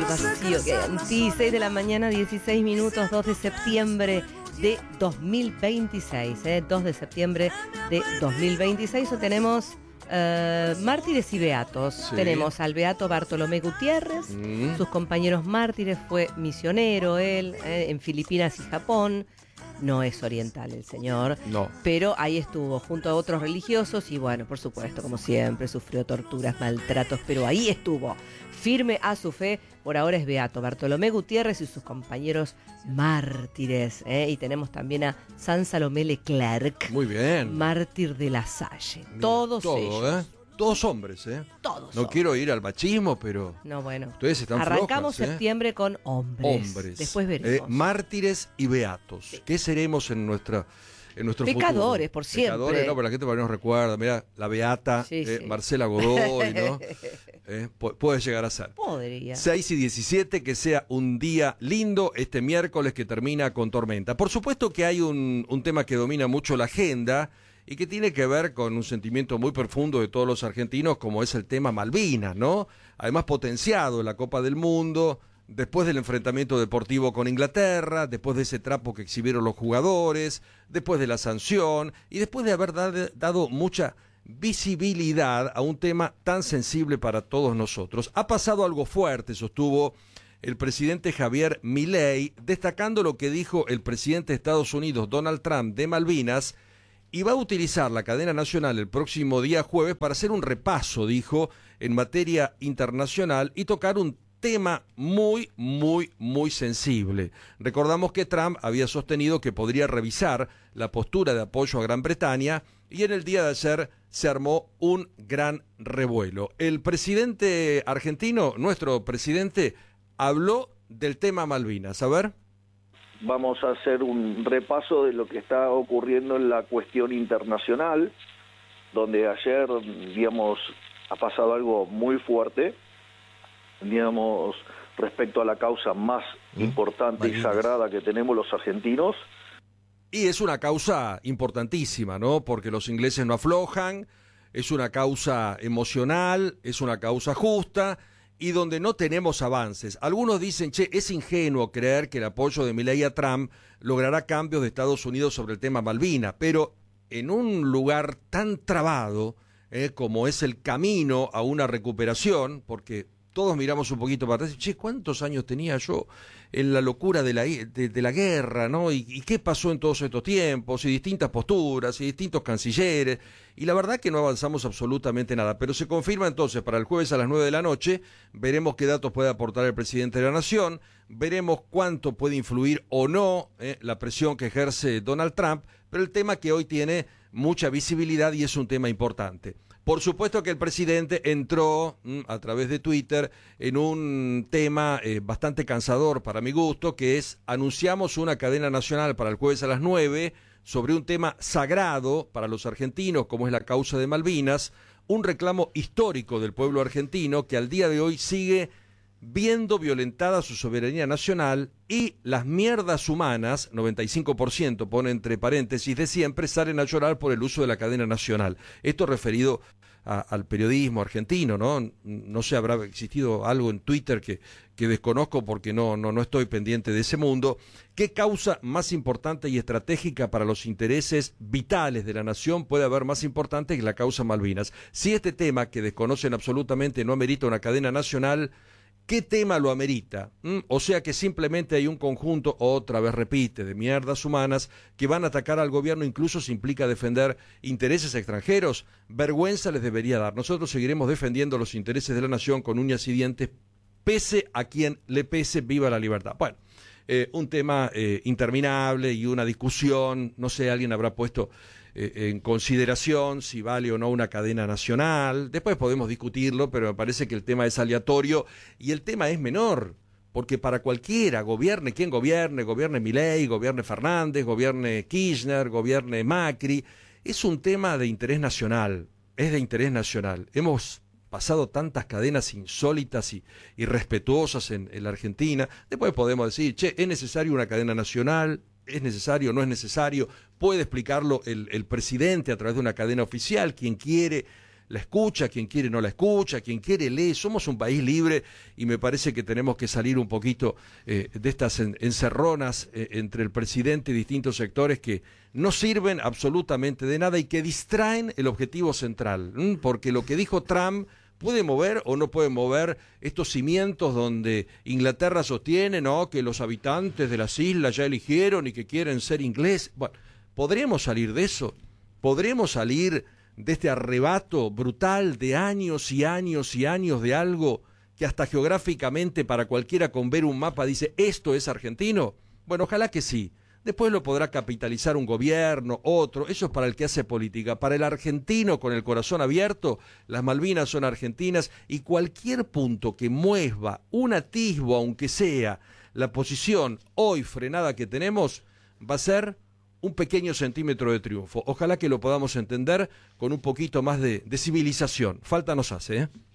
vacío que hay en ti. 6 de la mañana, 16 minutos, 2 de septiembre de 2026. 2 de septiembre de 2026. O tenemos mártires y beatos. Sí. Tenemos al beato Bartolomé Gutiérrez. Sus compañeros mártires, fue misionero él en Filipinas y Japón. No es oriental el señor, no, pero ahí estuvo junto a otros religiosos y bueno, por supuesto, como siempre, sufrió torturas, maltratos, pero ahí estuvo, firme a su fe. Por ahora es beato Bartolomé Gutiérrez y sus compañeros mártires. Y tenemos también a San Salomé Leclerc. Muy bien. Mártir de La Salle. Todos ellos. Todos hombres, Todos. No quiero ir al machismo, pero... No, bueno. Ustedes están Arrancamos flojas, septiembre con hombres. Después veremos. Mártires y beatos. Sí. ¿Qué seremos en nuestro pecadores, futuro? Por siempre. Pecadores, no, pero la gente no nos recuerda. Mira, la beata, Marcela Godoy, ¿no? Puede llegar a ser. Podría. 6 y 17, que sea un día lindo este miércoles que termina con tormenta. Por supuesto que hay un tema que domina mucho la agenda y que tiene que ver con un sentimiento muy profundo de todos los argentinos, como es el tema Malvinas, ¿no? Además potenciado en la Copa del Mundo, después del enfrentamiento deportivo con Inglaterra, después de ese trapo que exhibieron los jugadores, después de la sanción y después de haber dado mucha visibilidad a un tema tan sensible para todos nosotros. Ha pasado algo fuerte, sostuvo el presidente Javier Milei, destacando lo que dijo el presidente de Estados Unidos, Donald Trump, de Malvinas, y va a utilizar la cadena nacional el próximo día jueves para hacer un repaso, dijo, en materia internacional y tocar un tema muy, muy, muy sensible. Recordamos que Trump había sostenido que podría revisar la postura de apoyo a Gran Bretaña y en el día de ayer se armó un gran revuelo. El presidente argentino, nuestro presidente, habló del tema Malvinas. A ver. Vamos a hacer un repaso de lo que está ocurriendo en la cuestión internacional, donde ayer, digamos, ha pasado algo muy fuerte, digamos, respecto a la causa más importante y sagrada que tenemos los argentinos. Y es una causa importantísima, ¿no? Porque los ingleses no aflojan, es una causa emocional, es una causa justa, y donde no tenemos avances. Algunos dicen, es ingenuo creer que el apoyo de Milei a Trump logrará cambios de Estados Unidos sobre el tema Malvinas, pero en un lugar tan trabado como es el camino a una recuperación, porque todos miramos un poquito para atrás, ¿cuántos años tenía yo en la locura de la guerra, ¿no? ¿Y qué pasó en todos estos tiempos? Y distintas posturas, y distintos cancilleres, y la verdad que no avanzamos absolutamente nada, pero se confirma entonces para el jueves a las 9 de la noche, veremos qué datos puede aportar el presidente de la Nación, veremos cuánto puede influir o no la presión que ejerce Donald Trump, pero el tema que hoy tiene mucha visibilidad y es un tema importante. Por supuesto que el presidente entró a través de Twitter en un tema bastante cansador para mi gusto, que es anunciamos una cadena nacional para el jueves a las 9 sobre un tema sagrado para los argentinos como es la causa de Malvinas, un reclamo histórico del pueblo argentino que al día de hoy sigue viendo violentada su soberanía nacional y las mierdas humanas, 95% pone entre paréntesis de siempre, salen a llorar por el uso de la cadena nacional. Esto referido al periodismo argentino, ¿no? No sé, habrá existido algo en Twitter que desconozco porque no estoy pendiente de ese mundo. ¿Qué causa más importante y estratégica para los intereses vitales de la nación puede haber más importante que la causa Malvinas? Si este tema, que desconocen absolutamente, no amerita una cadena nacional, ¿qué tema lo amerita? O sea que simplemente hay un conjunto, otra vez repite, de mierdas humanas que van a atacar al gobierno, incluso si implica defender intereses extranjeros. Vergüenza les debería dar. Nosotros seguiremos defendiendo los intereses de la nación con uñas y dientes, pese a quien le pese. Viva la libertad. Bueno, un tema interminable y una discusión, no sé, alguien habrá puesto en consideración si vale o no una cadena nacional. Después podemos discutirlo, pero me parece que el tema es aleatorio y el tema es menor, porque para cualquiera, gobierne quien gobierne Milei, gobierne Fernández, gobierne Kirchner, gobierne Macri, es un tema de interés nacional, es de interés nacional. Hemos pasado tantas cadenas insólitas y irrespetuosas en la Argentina. Después podemos decir, ¿es necesario una cadena nacional? ¿Es necesario? ¿No es necesario? Puede explicarlo el presidente a través de una cadena oficial, quien quiere la escucha, quien quiere no la escucha, quien quiere lee. Somos un país libre y me parece que tenemos que salir un poquito de estas encerronas entre el presidente y distintos sectores que no sirven absolutamente de nada y que distraen el objetivo central, porque lo que dijo Trump puede mover o no puede mover estos cimientos donde Inglaterra sostiene, ¿no?, que los habitantes de las islas ya eligieron y que quieren ser inglés. Bueno, ¿podremos salir de eso? ¿Podremos salir de este arrebato brutal de años y años y años de algo que hasta geográficamente para cualquiera con ver un mapa dice esto es argentino? Bueno, ojalá que sí. Después lo podrá capitalizar un gobierno, otro, eso es para el que hace política. Para el argentino con el corazón abierto, las Malvinas son argentinas y cualquier punto que mueva un atisbo, aunque sea la posición hoy frenada que tenemos, va a ser un pequeño centímetro de triunfo. Ojalá que lo podamos entender con un poquito más de civilización. Falta nos hace, ¿eh?